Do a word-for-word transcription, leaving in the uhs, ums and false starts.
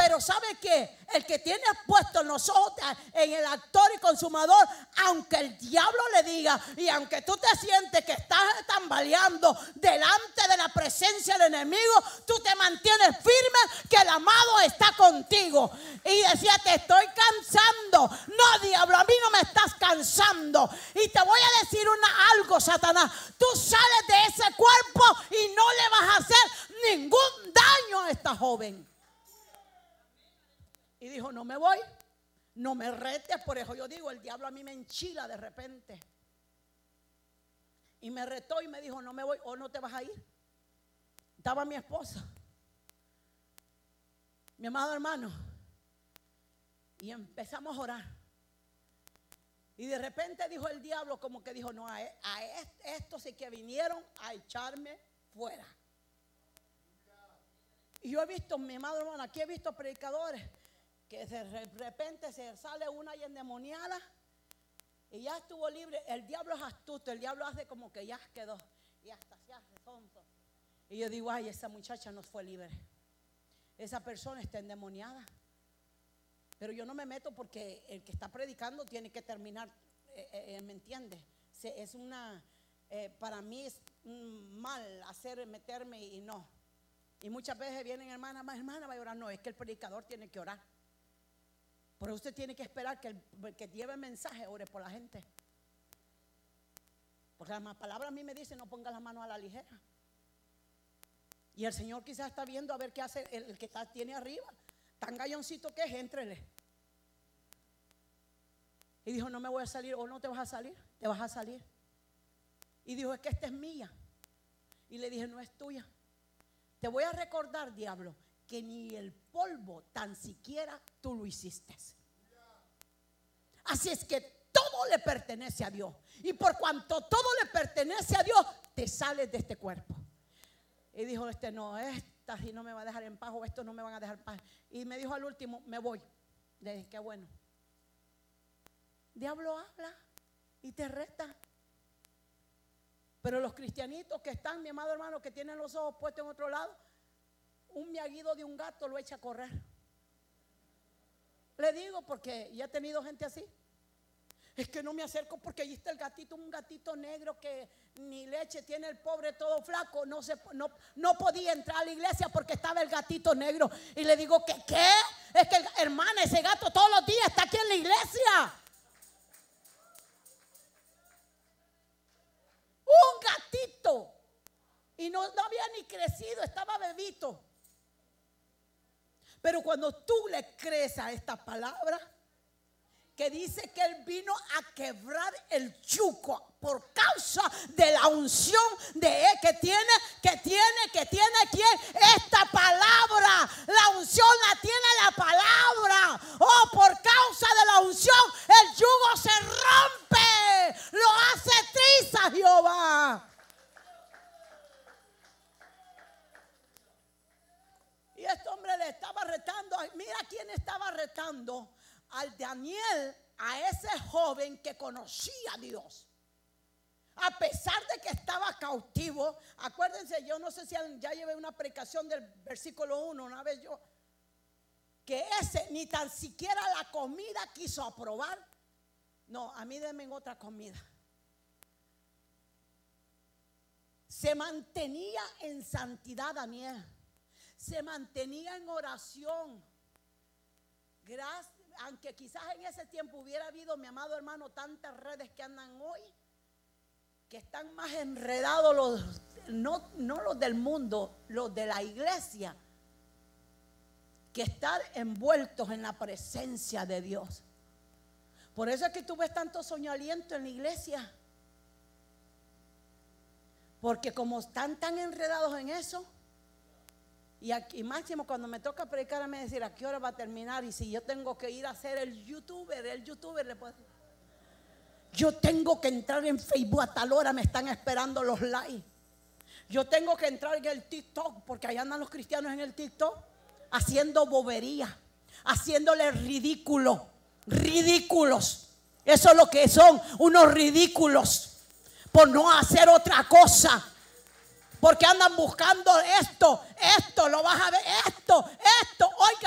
Pero ¿sabe qué? El que tiene puesto en nosotros, en el actor y consumador, aunque el diablo le diga y aunque tú te sientes que estás tambaleando delante de la presencia del enemigo, tú te mantienes firme que el amado está contigo. Y decía, te estoy cansando. No, diablo, a mí no me estás cansando. Y te voy a decir una, algo, Satanás. Tú sales de ese cuerpo y no le vas a hacer ningún daño a esta joven. Y dijo, no me voy, no me retes. Por eso yo digo, el diablo a mí me enchila de repente. Y me retó y me dijo, no me voy, o no te vas a ir. Estaba mi esposa, mi amado hermano, y empezamos a orar. Y de repente dijo el diablo, como que dijo, no, a, a estos sí que vinieron a echarme fuera. Y yo he visto, mi amado hermano, aquí he visto predicadores que de repente se sale una y endemoniada y ya estuvo libre. El diablo es astuto, el diablo hace como que ya quedó y hasta se hace tonto. Y yo digo, ay, esa muchacha no fue libre, esa persona está endemoniada. Pero yo no me meto porque el que está predicando tiene que terminar, eh, eh, ¿me entiendes? Se, es una, eh, para mí es mm, mal hacer, meterme y no. Y muchas veces vienen hermanas, más hermana va a orar. No, es que el predicador tiene que orar. Pero usted tiene que esperar que el que lleve el mensaje ore por la gente. Porque las palabras a mí me dicen, no ponga las manos a la ligera. Y el Señor quizás está viendo a ver qué hace el, el que está, tiene arriba. Tan galloncito que es, éntrele. Y dijo, no me voy a salir. O no te vas a salir, te vas a salir. Y dijo, es que esta es mía. Y le dije, no es tuya. Te voy a recordar, diablo, que ni el polvo tan siquiera tú lo hiciste. Así es que todo le pertenece a Dios. Y por cuanto todo le pertenece a Dios, te sales de este cuerpo. Y dijo, este no, esta si no me va a dejar en paz, o estos no me van a dejar en paz. Y me dijo al último, me voy. Le dije, qué bueno. Diablo habla y te reta. Pero los cristianitos que están, mi amado hermano, que tienen los ojos puestos en otro lado, un miaguido de un gato lo echa a correr. Le digo porque ya he tenido gente así. Es que no me acerco porque allí está el gatito, un gatito negro que ni leche tiene, el pobre todo flaco. No, se, no, no podía entrar a la iglesia porque estaba el gatito negro. Y le digo, ¿qué? ¿Qué? Es que, hermana, ese gato todos los días está aquí en la iglesia. Un gatito. Y no, no había ni crecido, estaba bebito. Pero cuando tú le crees a esta palabra, que dice que él vino a quebrar el yugo por causa de la unción de él que tiene, que tiene, que tiene quien, esta palabra, la unción la tiene la palabra. Oh, por causa de la unción, el yugo se rompe, lo hace triza Jehová. Y este hombre le estaba retando, mira quién estaba retando. Al Daniel, a ese joven que conocía a Dios, a pesar de que estaba cautivo. Acuérdense, yo no sé si ya llevé una predicación del versículo uno una vez yo, que ese ni tan siquiera la comida quiso aprobar. No, a mí denme otra comida. Se mantenía en santidad Daniel, se mantenía en oración. Gracias. Aunque quizás en ese tiempo hubiera habido, mi amado hermano, tantas redes que andan hoy, que están más enredados los, no, no los del mundo, los de la iglesia, que están envueltos en la presencia de Dios. Por eso es que tú ves tanto soñoliento en la iglesia, porque como están tan enredados en eso. Y aquí máximo cuando me toca predicar a mí decir a qué hora va a terminar. Y si yo tengo que ir a ser el youtuber, el youtuber le puedo, yo tengo que entrar en Facebook a tal hora, me están esperando los likes. Yo tengo que entrar en el TikTok, porque allá andan los cristianos en el TikTok haciendo bobería, haciéndole ridículo, ridículos. Eso es lo que son, unos ridículos, por no hacer otra cosa. Porque andan buscando esto, esto, lo vas a ver, esto, esto. Oiga,